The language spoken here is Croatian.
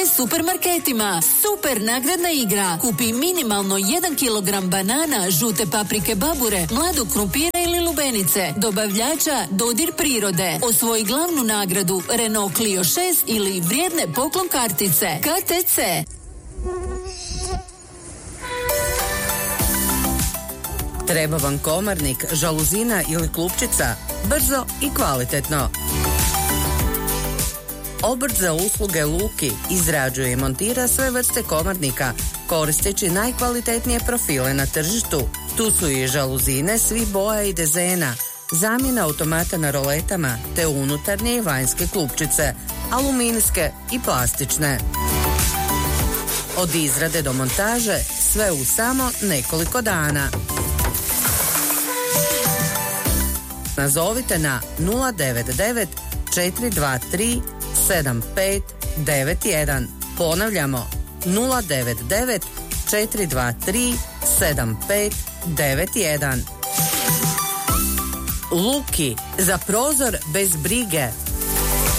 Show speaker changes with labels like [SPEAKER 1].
[SPEAKER 1] Supermarketima. Super nagradna igra. Kupi minimalno 1 kilogram banana, žute paprike babure, mladog krumpira ili lubenice. Dobavljača Dodir prirode. Osvoji glavnu nagradu Renault Clio 6 ili vrijedne poklon kartice. KTC.
[SPEAKER 2] Treba vam komarnik, žaluzina ili klupčica? Brzo i kvalitetno. Obrt za usluge Luki izrađuje i montira sve vrste komarnika koristeći najkvalitetnije profile na tržištu. Tu su i žaluzine svih boja i dezena, zamjena automata na roletama te unutarnje i vanjske klupčice, aluminijske i plastične. Od izrade do montaže sve u samo nekoliko dana. Nazovite na 099 423 7591. Ponavljamo 099 423 7591. Luki, za prozor bez brige.